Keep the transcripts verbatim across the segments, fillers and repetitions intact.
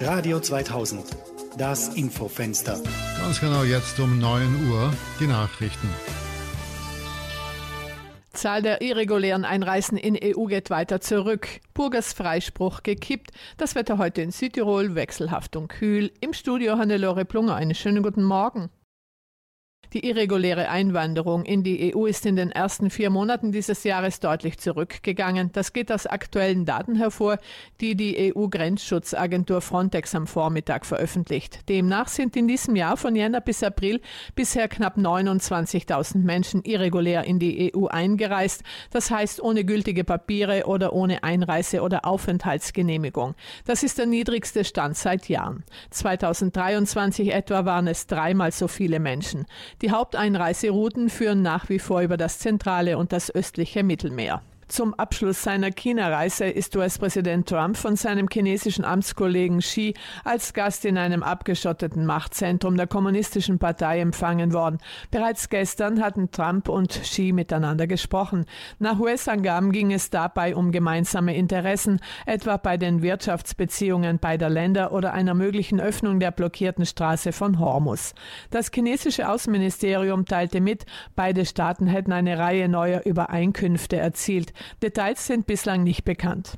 Radio zweitausend, das Infofenster. Ganz genau jetzt um neun Uhr die Nachrichten. Zahl der irregulären Einreisen in E U geht weiter zurück. Burgers Freispruch gekippt. Das Wetter heute in Südtirol wechselhaft und kühl. Im Studio Hannelore Plunger. Einen schönen guten Morgen. Die irreguläre Einwanderung in die E U ist in den ersten vier Monaten dieses Jahres deutlich zurückgegangen. Das geht aus aktuellen Daten hervor, die die E U-Grenzschutzagentur Frontex am Vormittag veröffentlicht. Demnach sind in diesem Jahr von Jänner bis April bisher knapp neunundzwanzigtausend Menschen irregulär in die E U eingereist. Das heißt ohne gültige Papiere oder ohne Einreise- oder Aufenthaltsgenehmigung. Das ist der niedrigste Stand seit Jahren. zweitausenddreiundzwanzig etwa waren es dreimal so viele Menschen. Die Haupteinreiserouten führen nach wie vor über das zentrale und das östliche Mittelmeer. Zum Abschluss seiner China-Reise ist U S-Präsident Trump von seinem chinesischen Amtskollegen Xi als Gast in einem abgeschotteten Machtzentrum der Kommunistischen Partei empfangen worden. Bereits gestern hatten Trump und Xi miteinander gesprochen. Nach U S-Angaben ging es dabei um gemeinsame Interessen, etwa bei den Wirtschaftsbeziehungen beider Länder oder einer möglichen Öffnung der blockierten Straße von Hormuz. Das chinesische Außenministerium teilte mit, beide Staaten hätten eine Reihe neuer Übereinkünfte erzielt. Details sind bislang nicht bekannt.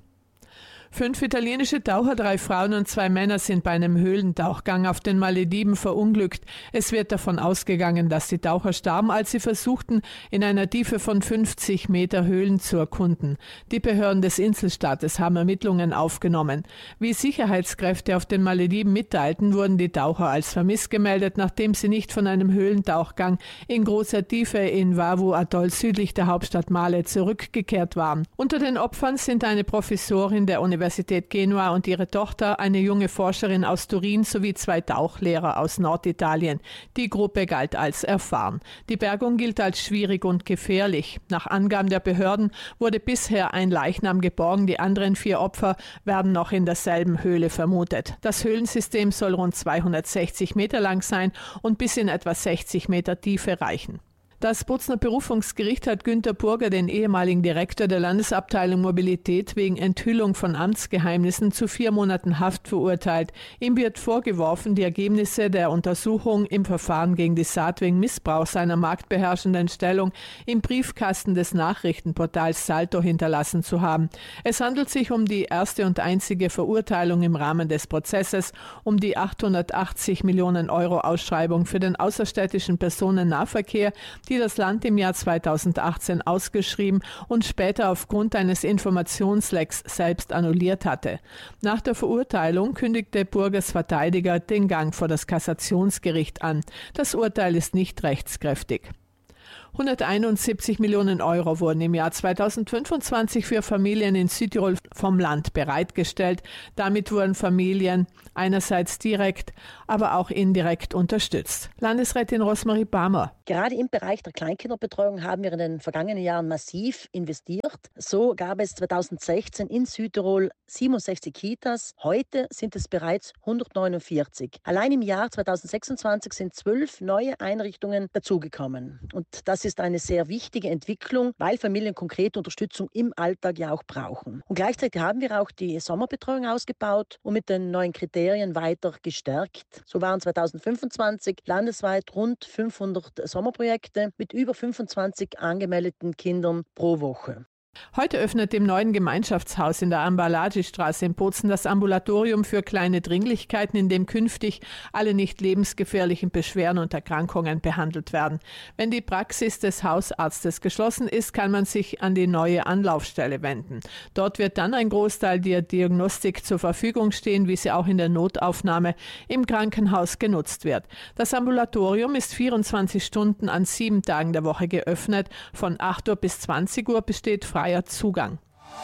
Fünf italienische Taucher, drei Frauen und zwei Männer sind bei einem Höhlentauchgang auf den Malediven verunglückt. Es wird davon ausgegangen, dass die Taucher starben, als sie versuchten, in einer Tiefe von fünfzig Meter Höhlen zu erkunden. Die Behörden des Inselstaates haben Ermittlungen aufgenommen. Wie Sicherheitskräfte auf den Malediven mitteilten, wurden die Taucher als vermisst gemeldet, nachdem sie nicht von einem Höhlentauchgang in großer Tiefe in Vavu-Atoll südlich der Hauptstadt Male zurückgekehrt waren. Unter den Opfern sind eine Professorin der Universität Universität Genua und ihre Tochter, eine junge Forscherin aus Turin sowie zwei Tauchlehrer aus Norditalien. Die Gruppe galt als erfahren. Die Bergung gilt als schwierig und gefährlich. Nach Angaben der Behörden wurde bisher ein Leichnam geborgen. Die anderen vier Opfer werden noch in derselben Höhle vermutet. Das Höhlensystem soll rund zweihundertsechzig Meter lang sein und bis in etwa sechzig Meter Tiefe reichen. Das Bozner Berufungsgericht hat Günter Burger, den ehemaligen Direktor der Landesabteilung Mobilität, wegen Enthüllung von Amtsgeheimnissen zu vier Monaten Haft verurteilt. Ihm wird vorgeworfen, die Ergebnisse der Untersuchung im Verfahren gegen die Saat wegen Missbrauch seiner marktbeherrschenden Stellung im Briefkasten des Nachrichtenportals Salto hinterlassen zu haben. Es handelt sich um die erste und einzige Verurteilung im Rahmen des Prozesses um die achthundertachtzig Millionen Euro Ausschreibung für den außerstädtischen Personennahverkehr, die das Land im Jahr zweitausendachtzehn ausgeschrieben und später aufgrund eines Informationslecks selbst annulliert hatte. Nach der Verurteilung kündigte Burgers Verteidiger den Gang vor das Kassationsgericht an. Das Urteil ist nicht rechtskräftig. hunderteinundsiebzig Millionen Euro wurden im Jahr zweitausendfünfundzwanzig für Familien in Südtirol vom Land bereitgestellt. Damit wurden Familien einerseits direkt, aber auch indirekt unterstützt. Landesrätin Rosmarie Barmer. Gerade im Bereich der Kleinkinderbetreuung haben wir in den vergangenen Jahren massiv investiert. So gab es zweitausendsechzehn in Südtirol siebenundsechzig Kitas. Heute sind es bereits hundertneunundvierzig. Allein im Jahr zweitausendsechsundzwanzig sind zwölf neue Einrichtungen dazugekommen. Und das ist eine sehr wichtige Entwicklung, weil Familien konkrete Unterstützung im Alltag ja auch brauchen. Und gleichzeitig haben wir auch die Sommerbetreuung ausgebaut und mit den neuen Kriterien weiter gestärkt. So waren zweitausendfünfundzwanzig landesweit rund fünfhundert Sommerprojekte mit über fünfundzwanzig angemeldeten Kindern pro Woche. Heute öffnet im neuen Gemeinschaftshaus in der Ambalaji-Straße in Bozen das Ambulatorium für kleine Dringlichkeiten, in dem künftig alle nicht lebensgefährlichen Beschwerden und Erkrankungen behandelt werden. Wenn die Praxis des Hausarztes geschlossen ist, kann man sich an die neue Anlaufstelle wenden. Dort wird dann ein Großteil der Diagnostik zur Verfügung stehen, wie sie auch in der Notaufnahme im Krankenhaus genutzt wird. Das Ambulatorium ist vierundzwanzig Stunden an sieben Tagen der Woche geöffnet. Von acht Uhr bis zwanzig Uhr besteht freier Zugang.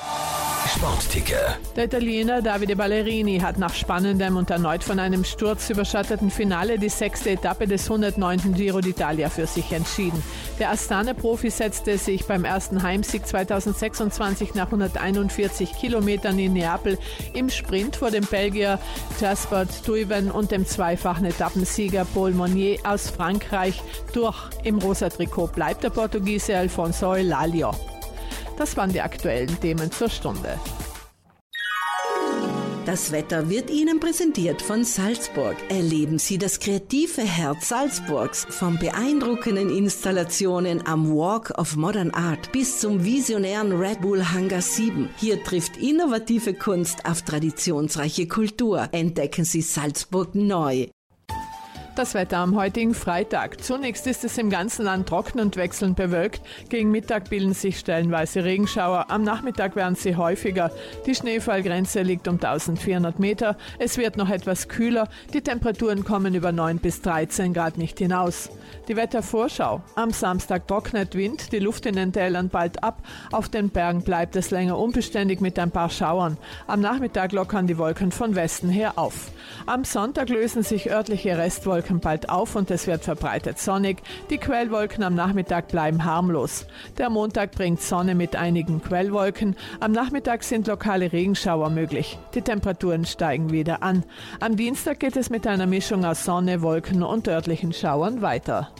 Sportticker. Der Italiener Davide Ballerini hat nach spannendem und erneut von einem Sturz überschatteten Finale die sechste Etappe des hundertneunten Giro d'Italia für sich entschieden. Der Astana-Profi setzte sich beim ersten Heimsieg zweitausendsechsundzwanzig nach hunderteinundvierzig Kilometern in Neapel im Sprint vor dem Belgier Jasper Stuyven und dem zweifachen Etappensieger Paul Monnier aus Frankreich durch. Im rosa Trikot bleibt der Portugiese Alfonso Elalio. Das waren die aktuellen Themen zur Stunde. Das Wetter wird Ihnen präsentiert von Salzburg. Erleben Sie das kreative Herz Salzburgs. Von beeindruckenden Installationen am Walk of Modern Art bis zum visionären Red Bull Hangar sieben. Hier trifft innovative Kunst auf traditionsreiche Kultur. Entdecken Sie Salzburg neu. Das Wetter am heutigen Freitag. Zunächst ist es im ganzen Land trocken und wechselnd bewölkt. Gegen Mittag bilden sich stellenweise Regenschauer. Am Nachmittag werden sie häufiger. Die Schneefallgrenze liegt um eintausendvierhundert Meter. Es wird noch etwas kühler. Die Temperaturen kommen über neun bis dreizehn Grad nicht hinaus. Die Wettervorschau. Am Samstag trocknet Wind, die Luft in den Tälern bald ab. Auf den Bergen bleibt es länger unbeständig mit ein paar Schauern. Am Nachmittag lockern die Wolken von Westen her auf. Am Sonntag lösen sich örtliche Restwolken bald auf und es wird verbreitet sonnig. Die Quellwolken am Nachmittag bleiben harmlos. Der Montag bringt Sonne mit einigen Quellwolken. Am Nachmittag sind lokale Regenschauer möglich. Die Temperaturen steigen wieder an. Am Dienstag geht es mit einer Mischung aus Sonne, Wolken und örtlichen Schauern weiter.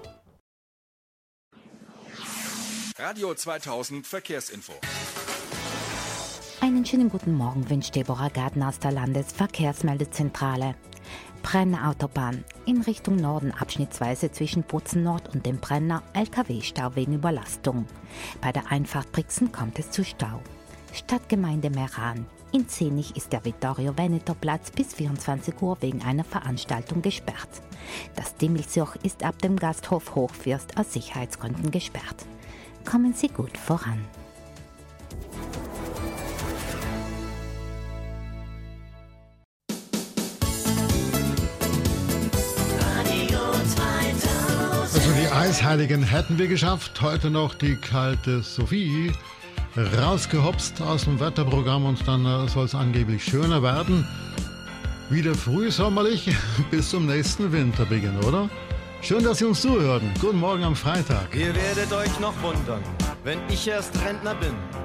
Radio zweitausend Verkehrsinfo. Einen schönen guten Morgen wünscht Deborah Garten aus der Landesverkehrsmeldezentrale. Brenner Autobahn. In Richtung Norden abschnittsweise zwischen Bozen Nord und dem Brenner L K W-Stau wegen Überlastung. Bei der Einfahrt Brixen kommt es zu Stau. Stadtgemeinde Meran. In Zenich ist der Vittorio-Veneto-Platz bis vierundzwanzig Uhr wegen einer Veranstaltung gesperrt. Das Dimmelsjoch ist ab dem Gasthof Hochfürst aus Sicherheitsgründen gesperrt. Kommen Sie gut voran. Also die Eisheiligen hätten wir geschafft. Heute noch die kalte Sophie rausgehopst aus dem Wetterprogramm und dann äh, soll es angeblich schöner werden. Wieder frühsommerlich bis zum nächsten Winterbeginn, oder? Schön, dass Sie uns zuhören. Guten Morgen am Freitag. Ihr werdet euch noch wundern, wenn ich erst Rentner bin.